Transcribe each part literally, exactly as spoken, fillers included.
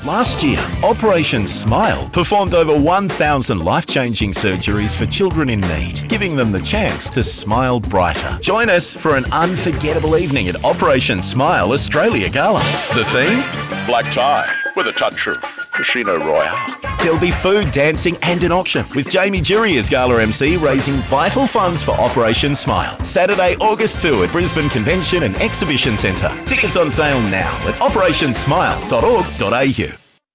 Last year, Operation Smile performed over one thousand life-changing surgeries for children in need, giving them the chance to smile brighter. Join us for an unforgettable evening at Operation Smile Australia Gala. The theme? Black tie with a touch of Casino Royale. There'll be food, dancing and an auction, with Jamie Jury as Gala M C raising vital funds for Operation Smile. Saturday, August second at Brisbane Convention and Exhibition Centre. Tickets on sale now at operation smile dot org dot a u.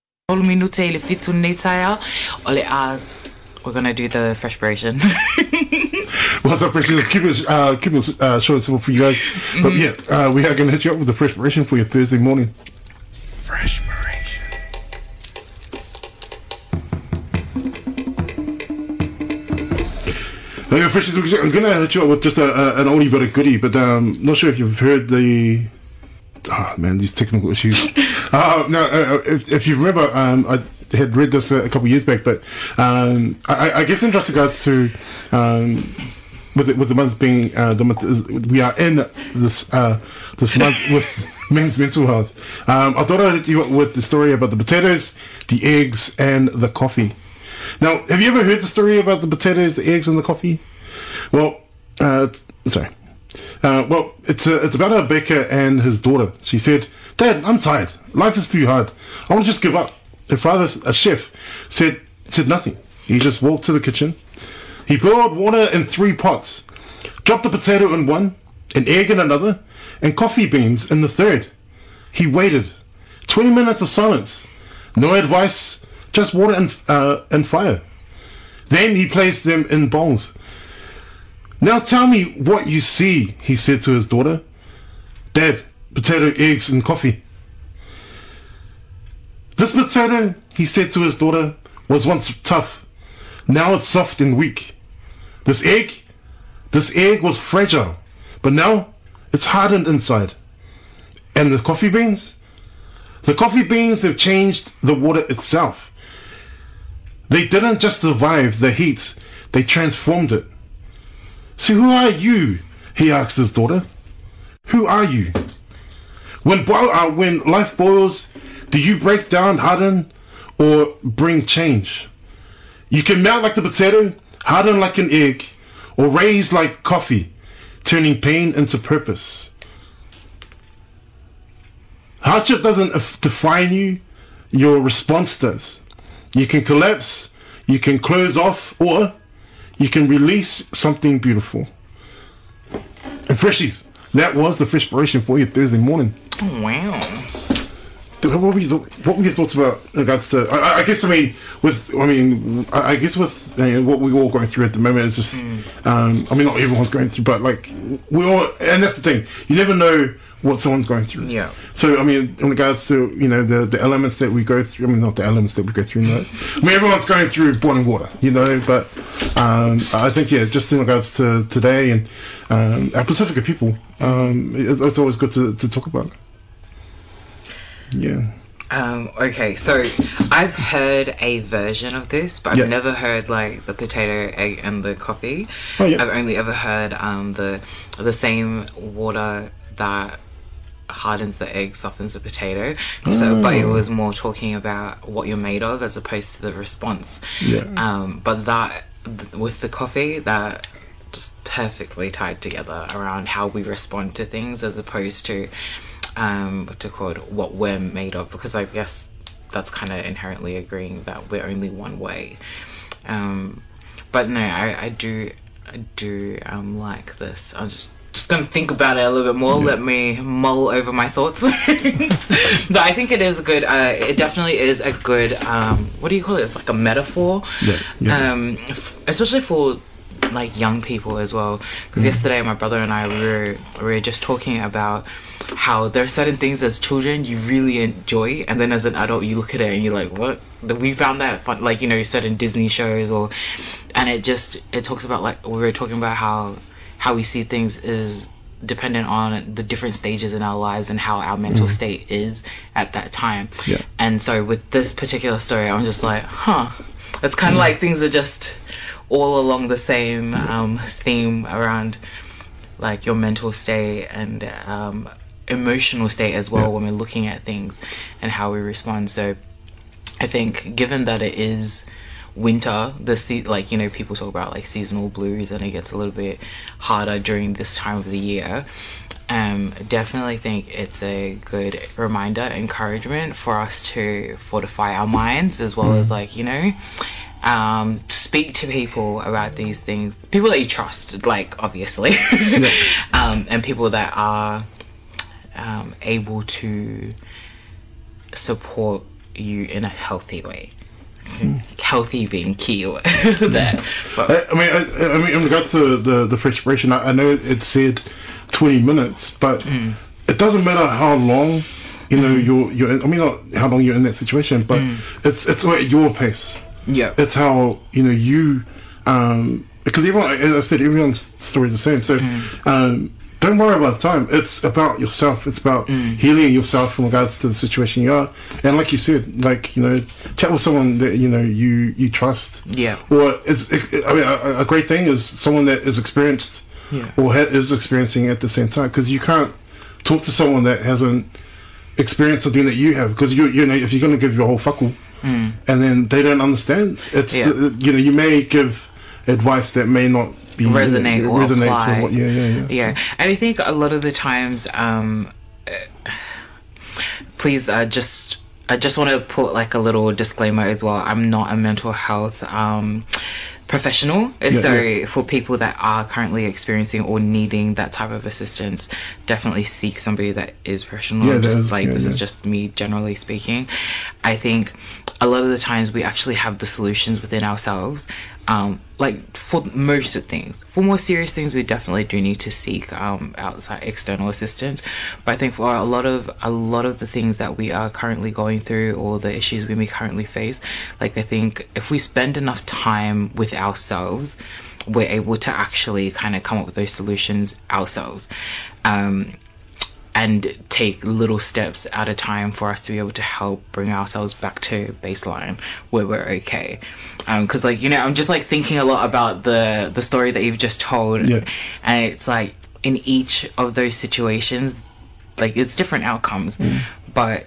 We're going to do the freshperation. What's up, Fresh? Keep it, uh, keep it uh, short and simple for you guys. Mm-hmm. But yeah, uh, we are going to hit you up with the freshperation for your Thursday morning. Freshperation. Okay, Freshies, I'm going to hit you up with just a, a, an oldie but a goodie, but um, not sure if you've heard the... Oh, man, these technical issues. uh, no, uh, if, if you remember, um, I had read this a, a couple of years back, but um, I, I guess in just regards to... Um, with the, with the month being... Uh, the month, we are in this uh, this month with men's mental health. Um, I thought I'd hit you up with the story about the potatoes, the eggs, and the coffee. Now, have you ever heard the story about the potatoes, the eggs, and the coffee? Well, uh, sorry. Uh, well, it's a, it's about a baker and his daughter. She said, "Dad, I'm tired. Life is too hard. I want to just give up." Her father, a chef, said said nothing. He just walked to the kitchen. He boiled water in three pots, dropped a potato in one, an egg in another, and coffee beans in the third. He waited. Twenty minutes of silence. No advice. Just water and, uh, and fire. Then he placed them in bowls. "Now tell me what you see," he said to his daughter. "Dad, potato, eggs, and coffee." "This potato," he said to his daughter, "was once tough. Now it's soft and weak. This egg, this egg was fragile, but now it's hardened inside. And the coffee beans? The coffee beans have changed the water itself. They didn't just survive the heat, they transformed it." "So who are you?" he asked his daughter. "Who are you? When boil, uh, when life boils, do you break down, harden, or bring change? You can melt like the potato, harden like an egg, or raise like coffee, turning pain into purpose. Hardship doesn't define you, your response does. You can collapse, you can close off, or you can release something beautiful." And Freshies, that was the freshperation for you Thursday morning. Oh, wow. What were your, what were your thoughts about in regards to? I, I guess I mean with I mean I guess with you know, what we're all going through at the moment is just mm. um, I mean not everyone's going through, but like we all, and that's the thing. You never know what someone's going through. Yeah. So I mean, in regards to you know the, the elements that we go through, I mean not the elements that we go through. No, I mean everyone's going through boiling water, you know. But um, I think yeah, just in regards to today and um, our Pacifica people, um, it, it's always good to, to talk about it. Yeah. Um, okay, so I've heard a version of this, but I've yeah. never heard like the potato, egg, and the coffee. Oh, yeah. I've only ever heard um, the the same water that hardens the egg softens the potato. So, oh. but it was more talking about what you're made of as opposed to the response. Yeah. Um, but that with the coffee, that just perfectly tied together around how we respond to things as opposed to. Um, what to call it, what we're made of, because I guess that's kind of inherently agreeing that we're only one way. Um, but no, I, I do, I do um, like this. I'm just just gonna think about it a little bit more. Yeah. Let me mull over my thoughts. But I think it is a good. Uh, it definitely is a good. Um, what do you call it? It's like a metaphor, yeah, yeah. Um, f- especially for like young people as well. Because mm. yesterday, my brother and I we were we were just talking about how there are certain things as children you really enjoy, and then as an adult you look at it and you're like, what? We found that fun, like, you know, certain Disney shows, or and it just it talks about, like, we were talking about how how we see things is dependent on the different stages in our lives and how our mental mm. state is at that time. Yeah. And so with this particular story, I'm just like, huh, it's kind of mm. like things are just all along the same um, theme around like your mental state and um, emotional state as well, yeah. when we're looking at things and how we respond. So I think given that it is winter, the se- like, you know, people talk about like seasonal blues, and it gets a little bit harder during this time of the year. Um, definitely think it's a good reminder, encouragement for us to fortify our minds, as well mm. as like, you know, um, speak to people about these things, people that you trust, like obviously, yeah. um, and people that are um, able to support you in a healthy way. Mm. Healthy being key there. But, I, I mean, I, I mean, in regards to the the frustration, I, I know it said twenty minutes, but mm. it doesn't matter how long, you know, mm. you're you're. In, I mean, not how long you're in that situation, but mm. it's it's at your pace. Yeah, it's how, you know, you um because everyone, as I said, everyone's story is the same. So mm. um, don't worry about the time. It's about yourself. It's about mm. healing yourself in regards to the situation you are. And like you said, like, you know, chat with someone that, you know, you you trust. Yeah. Or it's it, I mean, a, a great thing is someone that is experienced. Yeah. Or ha- is experiencing at the same time, because you can't talk to someone that hasn't experienced something that you have, because you you know, if you're going to give your whole fuckle mm. and then they don't understand, it's yeah. the, you know, you may give advice that may not be resonate you know, or resonate apply. to what, yeah yeah yeah yeah so. And I think a lot of the times um uh, please uh, just I just want to put like a little disclaimer as well. I'm not a mental health um professional, yeah, so yeah. for people that are currently experiencing or needing that type of assistance, definitely seek somebody that is professional. Yeah, just is, like yeah, this yeah. is just me generally speaking. I think a lot of the times we actually have the solutions within ourselves. Um, like for most of things, for more serious things, we definitely do need to seek um, outside external assistance. But I think for a lot of a lot of the things that we are currently going through, or the issues we may currently face, like I think if we spend enough time with ourselves, we're able to actually kind of come up with those solutions ourselves. Um, and take little steps at a time for us to be able to help bring ourselves back to baseline where we're okay. Um, because like, you know, I'm just like thinking a lot about the the story that you've just told, yeah. and it's like in each of those situations, like it's different outcomes, mm. but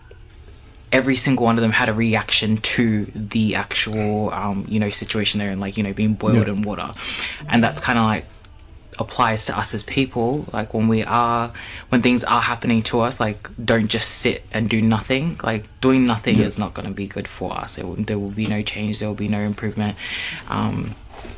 every single one of them had a reaction to the actual um, you know, situation they're in, like, you know, being boiled yeah. in water. And that's kind of like applies to us as people. Like when we are when things are happening to us, like don't just sit and do nothing. Like doing nothing yeah. is not going to be good for us. It will, there will be no change, there will be no improvement. um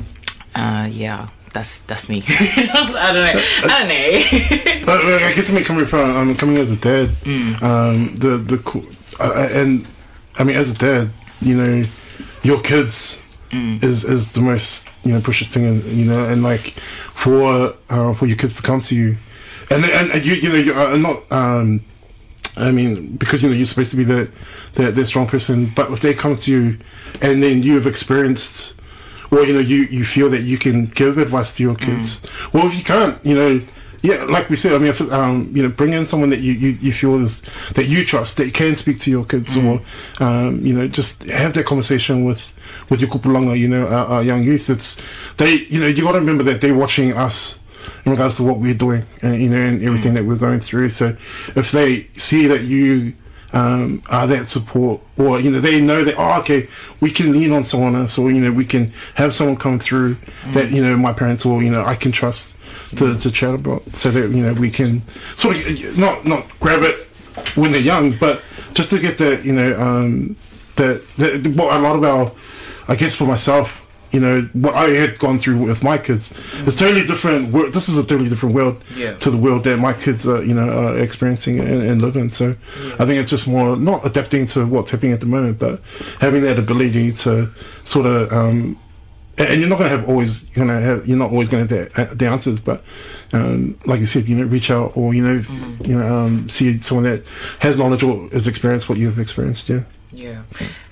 uh yeah that's that's me. I don't know I don't know but, uh, I guess I mean, coming from um, coming as a dad, mm. um the the uh, and I mean, as a dad, you know, your kids mm. is is the most, you know, precious thing, and you know, and like for uh, for your kids to come to you, and and, and you you know, you're not um I mean, because you know, you're supposed to be the the, the strong person, but if they come to you and then you have experienced, or you know, you you feel that you can give advice to your kids, mm. well, if you can't, you know, yeah, like we said, I mean, if, um, you know, bring in someone that you, you, you feel is that you trust, that can speak to your kids, mm. or um, you know, just have that conversation with with your kupulanga, you know, our, our young youth. It's they, you know, you got to remember that they're watching us in regards to what we're doing, and you know, and everything mm. that we're going through. So if they see that you um, are that support, or you know, they know that, oh, okay, we can lean on someone else, or you know, we can have someone come through mm. that, you know, my parents, or you know, I can trust to, mm. to chat about, so that you know, we can sort of not not grab it when they're young, but just to get that, you know, um, that that what a lot of our, I guess for myself, you know, what I had gone through with my kids, mm. it's totally different. This is a totally different world yeah. to the world that my kids are, you know, are experiencing and, and live in. So yeah. I think it's just more not adapting to what's happening at the moment, but having that ability to sort of, um, and you're not going to have always, you're going to have, you're not always going to have the, the answers, but um, like you said, you know, reach out, or you know, mm. you know, um, see someone that has knowledge or has experienced what you've experienced. Yeah. Yeah.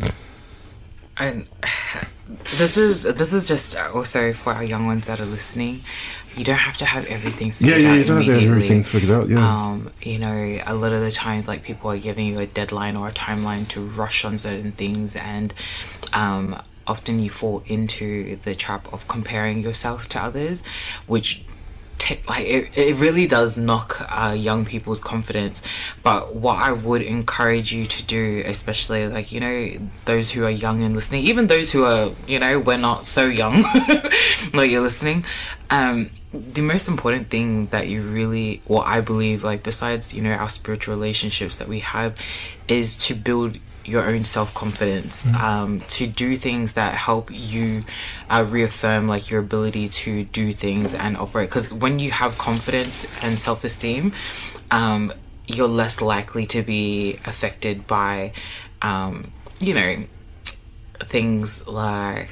And this is this is just also for our young ones that are listening. You don't have to have everything figured yeah, yeah, out you don't have to have everything figured out. Yeah. Um, you know, a lot of the times, like people are giving you a deadline or a timeline to rush on certain things, and um, often you fall into the trap of comparing yourself to others, which t- like it, it really does knock uh, young people's confidence. But what I would encourage you to do, especially like, you know, those who are young and listening, even those who are, you know, we're not so young, like you're listening, um, the most important thing that you really, what I believe, like besides, you know, our spiritual relationships that we have, is to build your own self-confidence, mm. um, to do things that help you uh, reaffirm like your ability to do things and operate. Because when you have confidence and self-esteem, um, you're less likely to be affected by, um, you know, things like,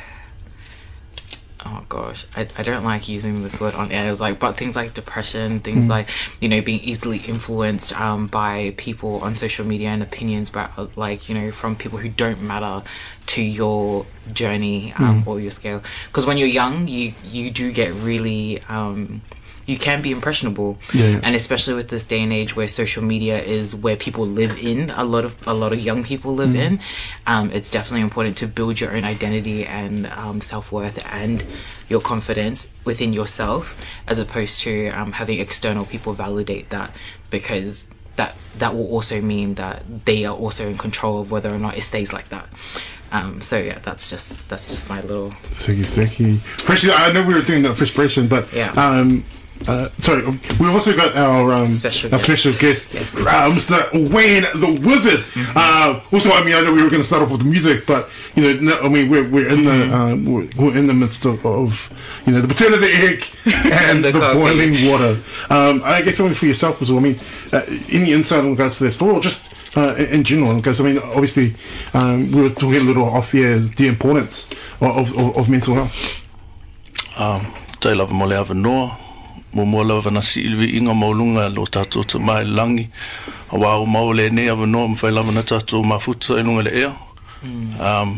oh gosh, I, I don't like using this word on air, like, but things like depression, things mm. like, you know, being easily influenced um, by people on social media and opinions, but uh, like, you know, from people who don't matter to your journey um, mm. or your scale. Because when you're young, you, you do get really... Um, you can be impressionable, yeah, yeah. and especially with this day and age where social media is where people live in, a lot of a lot of young people live mm. in, um, it's definitely important to build your own identity and um, self-worth and your confidence within yourself, as opposed to um, having external people validate that, because that that will also mean that they are also in control of whether or not it stays like that. Um, so yeah, that's just that's just my little. Seki seki. First, I know we were doing that frustration, but yeah. Um, Uh, sorry, we also got our um, special our guest, special guest yes. uh, Mister Wayne the Wizard. Mm-hmm. Uh, also, I mean, I know we were going to start off with the music, but you know, no, I mean, we're we're in mm-hmm. the um, we're, we're in the midst of, of you know the return of the egg and the, the boiling water. Um, I guess something for yourself as well. I mean, uh, any insight in regards to this, or just uh, in, in general? Because I mean, obviously, um, we were talking a little off here is the importance of, of, of mental health. Um, tai lava mole ava noa. Mo mo lava na silvi inga maulunga lo tato te mai langi a wao maule ne ava no ma fai lava na tato mafuta inunga le ea um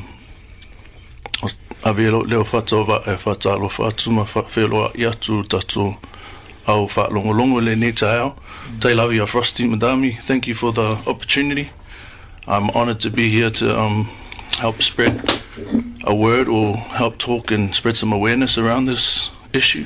avelo leo fata va e fata lo fatu ma felo ia tu tato au fa longo longo le ne tao tai lava ya Frosty Madami. Thank you for the opportunity. I'm honored to be here to um help spread a word or help talk and spread some awareness around this issue.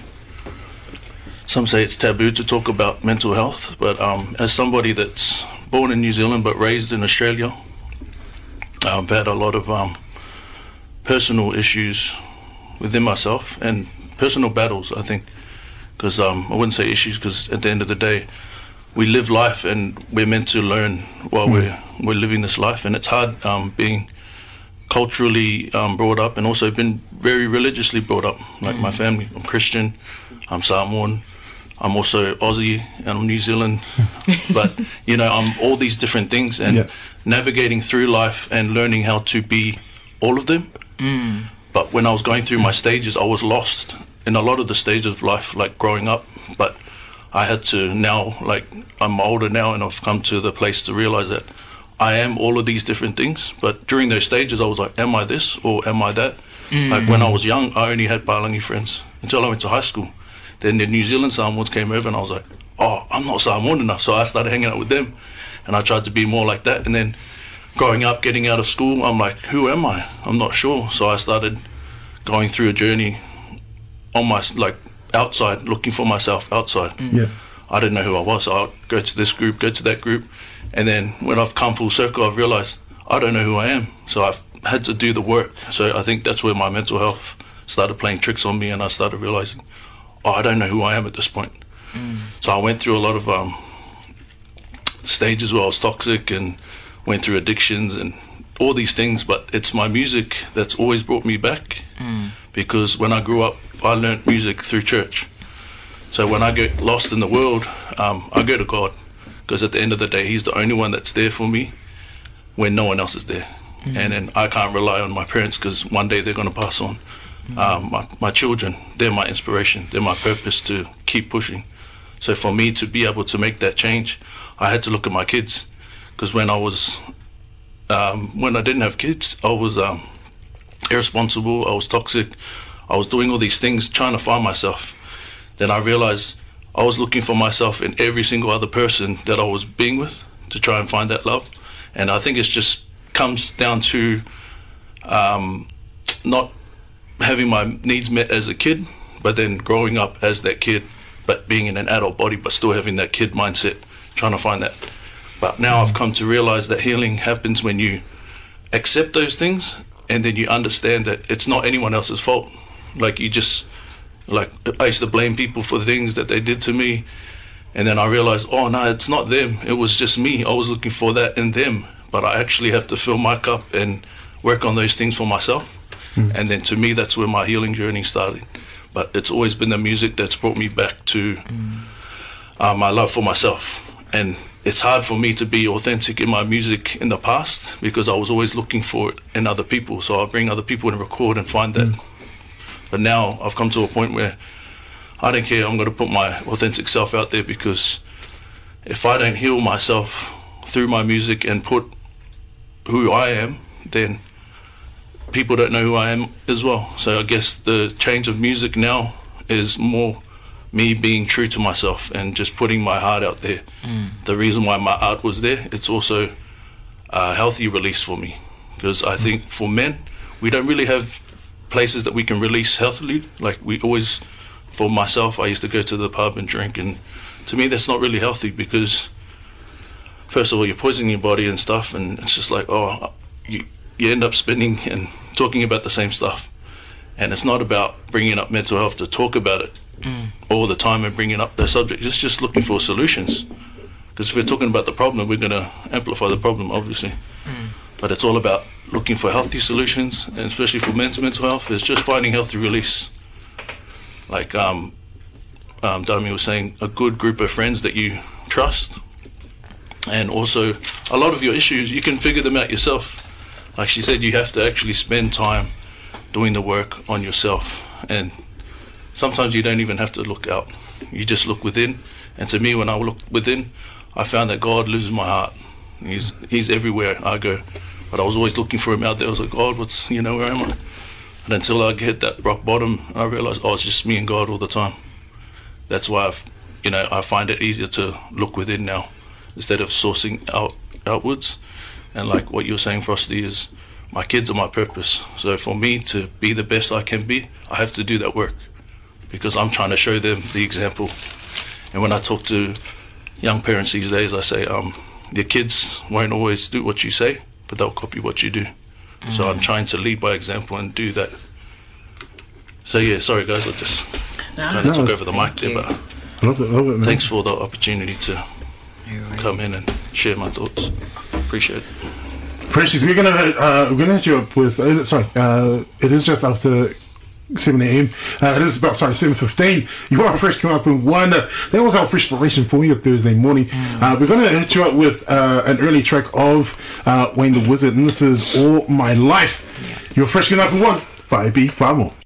Some say it's taboo to talk about mental health, but um, as somebody that's born in New Zealand but raised in Australia, I've had a lot of um, personal issues within myself and personal battles, I think, because um, I wouldn't say issues, because at the end of the day, we live life and we're meant to learn while mm. we're we're living this life, and it's hard um, being culturally um, brought up and also been very religiously brought up, like mm. my family. I'm Christian, I'm Samoan, I'm also Aussie and I'm New Zealand, but you know, I'm all these different things, and yeah. navigating through life and learning how to be all of them. Mm. But when I was going through my stages, I was lost in a lot of the stages of life, like growing up, but I had to now, like I'm older now and I've come to the place to realize that I am all of these different things. But during those stages I was like, am I this or am I that? Mm. Like when I was young, I only had Palangi friends until I went to high school. Then the New Zealand Samoans came over and I was like, oh, I'm not Samoan enough. So I started hanging out with them and I tried to be more like that. And then growing up, getting out of school, I'm like, who am I? I'm not sure. So I started going through a journey on my, like outside, looking for myself outside. Mm. Yeah. I didn't know who I was. So I'd go to this group, go to that group. And then when I've come full circle, I've realized I don't know who I am. So I've had to do the work. So I think that's where my mental health started playing tricks on me, and I started realizing, oh, I don't know who I am at this point. Mm. So I went through a lot of um, stages where I was toxic and went through addictions and all these things, but it's my music that's always brought me back. Mm. Because when I grew up, I learnt music through church. So when I get lost in the world, um, I go to God, because at the end of the day, He's the only one that's there for me when no one else is there. Mm. And then I can't rely on my parents, because one day they're going to pass on. Um, my, my children, they're my inspiration, they're my purpose to keep pushing. So for me to be able to make that change, I had to look at my kids, because when I was um, when I didn't have kids, I was um, irresponsible, I was toxic, I was doing all these things trying to find myself. Then I realized I was looking for myself in every single other person that I was being with to try and find that love. And I think it just comes down to um, not having my needs met as a kid, but then growing up as that kid but being in an adult body, but still having that kid mindset, trying to find that. But now I've come to realize that healing happens when you accept those things, and then you understand that it's not anyone else's fault. Like you just, like I used to blame people for the things that they did to me, and then I realized, oh no, it's not them. It was just me. I was looking for that in them, but I actually have to fill my cup and work on those things for myself. Mm. And then to me, that's where my healing journey started. But it's always been the music that's brought me back to mm. uh, my love for myself. And it's hard for me to be authentic in my music in the past because I was always looking for it in other people. So I'll bring other people and record and find that. Mm. But now I've come to a point where I don't care. I'm going to put my authentic self out there, because if I don't heal myself through my music and put who I am, then people don't know who I am as well. So I guess the change of music now is more me being true to myself and just putting my heart out there. Mm. The reason why my art was there, it's also a healthy release for me, because I mm. think for men, we don't really have places that we can release healthily. Like we always, for myself, I used to go to the pub and drink, and to me that's not really healthy, because first of all, you're poisoning your body and stuff, and it's just like, oh, you, you end up spending and talking about the same stuff. And it's not about bringing up mental health to talk about it mm. all the time and bringing up the subject. It's just looking for solutions. Because if we're talking about the problem, we're going to amplify the problem, obviously. Mm. But it's all about looking for healthy solutions, and especially for men's mental health, is just finding healthy release. Like um, um, Dami was saying, a good group of friends that you trust. And also, a lot of your issues, you can figure them out yourself. Like she said, you have to actually spend time doing the work on yourself. And sometimes you don't even have to look out. You just look within. And to me, when I look within, I found that God lives in my heart. He's He's everywhere I go. But I was always looking for him out there. I was like, God, what's, you know, where am I? And until I hit that rock bottom, I realized, oh, it's just me and God all the time. That's why I've, you know, I find it easier to look within now, instead of sourcing out outwards. And like what you were saying, Frosty, is my kids are my purpose. So for me to be the best I can be, I have to do that work, because I'm trying to show them the example. And when I talk to young parents these days, I say, um, your kids won't always do what you say, but they'll copy what you do. Mm. So I'm trying to lead by example and do that. So yeah, sorry guys, I just no, kind of no, took over the mic there, but I love it, love it, man. Thanks for the opportunity to come in and share my thoughts. Appreciate it. Precious, we're gonna uh, we're gonna hit you up with uh, sorry. Uh, it is just after seven a m. Uh, it is about sorry seven fifteen. You are fresh. Come up and one. Uh, that was our inspiration for you Thursday morning. Mm. Uh, we're gonna hit you up with uh, an early track of uh, Wayne the Wizard, and this is All My Life. Yeah. You're fresh. Come up and one. Five B. Five more.